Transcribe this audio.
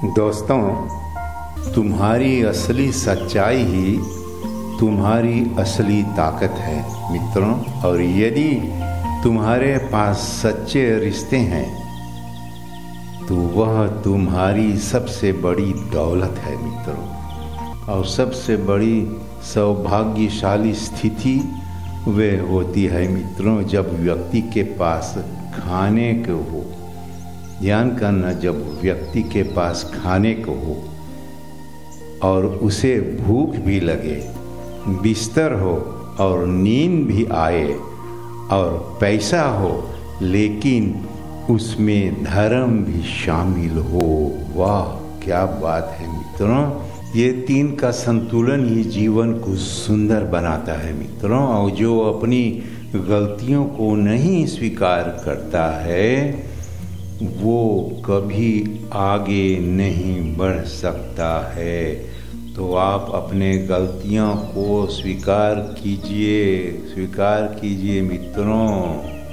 दोस्तों, तुम्हारी असली सच्चाई ही तुम्हारी असली ताकत है मित्रों। और यदि तुम्हारे पास सच्चे रिश्ते हैं तो वह तुम्हारी सबसे बड़ी दौलत है मित्रों। और सबसे बड़ी सौभाग्यशाली स्थिति वह होती है मित्रों जब व्यक्ति के पास खाने को हो। ध्यान करना, जब व्यक्ति के पास खाने को हो और उसे भूख भी लगे, बिस्तर हो और नींद भी आए और पैसा हो लेकिन उसमें धर्म भी शामिल हो। वाह क्या बात है मित्रों। ये तीन का संतुलन ही जीवन को सुंदर बनाता है मित्रों। और जो अपनी गलतियों को नहीं स्वीकार करता है वो कभी आगे नहीं बढ़ सकता है। तो आप अपने गलतियों को स्वीकार कीजिए मित्रों।